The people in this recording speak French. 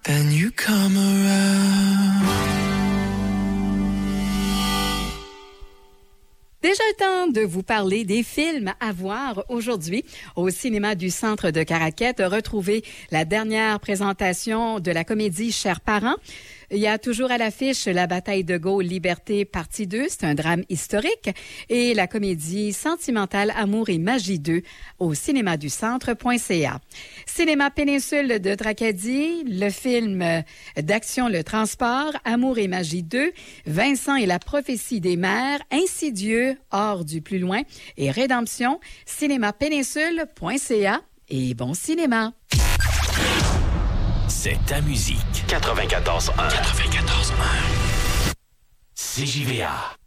then you come around. Déjà le temps de vous parler des films à voir aujourd'hui au cinéma du Centre de Caraquette. Retrouvez la dernière présentation de la comédie Chers parents. Il y a toujours à l'affiche La bataille de Gaulle, Liberté, partie 2. C'est un drame historique. Et la comédie sentimentale Amour et magie 2 au cinéma du centre.ca. Cinéma Péninsule de Tracadie, le film d'action Le Transport, Amour et magie 2, Vincent et la prophétie des mers, Insidieux, Hors du plus loin et Rédemption, cinémapéninsule.ca et bon cinéma. C'est ta musique. 94.1. 94.1. CJVA.